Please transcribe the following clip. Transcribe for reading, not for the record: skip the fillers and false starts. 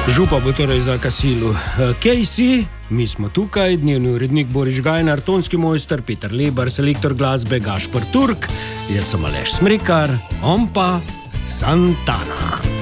Župa bo torej za Kasilu. Casey, mi smo tukaj, dnevni urednik Boris Gajnar, tonski mojster Peter Lebar, selektor glasbe Gašper Turk, jaz sem Aleš Smrekar, on pa Santana.